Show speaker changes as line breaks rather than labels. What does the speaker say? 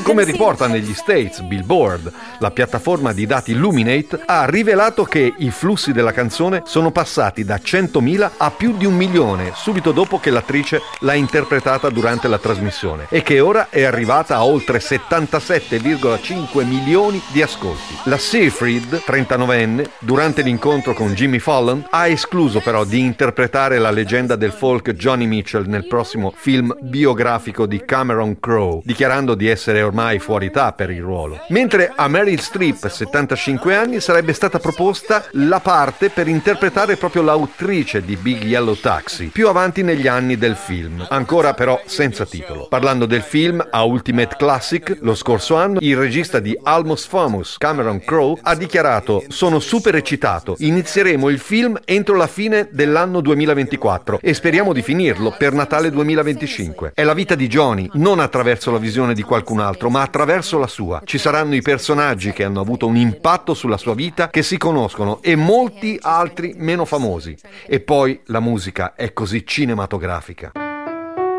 come riporta negli States Billboard, la piattaforma di dati Luminate ha rivelato che i flussi della canzone sono passati da 100.000 a più di 1 milione subito dopo che l'attrice l'ha interpretata durante la trasmissione e che ora è arrivata a oltre 77,5 milioni di ascolti. La Seyfried, 39enne, durante l'incontro con Jimmy Fallon ha escluso però di interpretare la leggenda del folk Johnny Mitchell nel prossimo film biografico di Cameron Crowe, dichiarando di essere ormai fuori età per il ruolo. Mentre a Meryl Streep, 75 anni, sarebbe stata proposta la parte per interpretare proprio l'autrice di Big Yellow Taxi, più avanti negli anni del film, ancora però senza titolo. Parlando del film, a Ultimate Classic, lo scorso anno, il regista di Almost Famous, Cameron Crowe, ha dichiarato: "Sono super eccitato, inizieremo il film entro la fine dell'anno 2024 e speriamo di finirlo per Natale 2025. È la vita di Johnny, non attraverso la visione di qualcun altro, ma attraverso la sua. Ci saranno i personaggi che hanno avuto un impatto sulla sua vita, che si conoscono, e molti altri meno famosi. E poi la musica è così cinematografica."